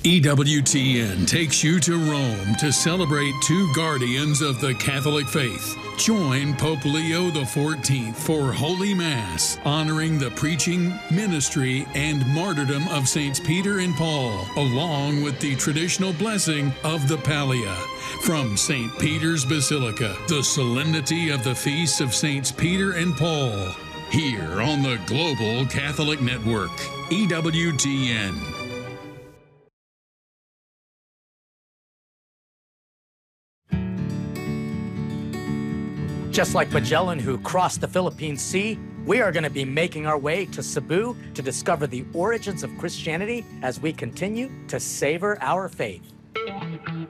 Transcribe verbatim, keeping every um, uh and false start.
E W T N takes you to Rome to celebrate two guardians of the Catholic faith. Join Pope Leo the fourteenth for Holy Mass, honoring the preaching, ministry, and martyrdom of Saints Peter and Paul, along with the traditional blessing of the Pallia. From Saint Peter's Basilica, the solemnity of the feasts of Saints Peter and Paul. Here on the Global Catholic Network, E W T N. Just like Magellan, who crossed the Philippine Sea, we are going to be making our way to Cebu to discover the origins of Christianity as we continue to savor our faith.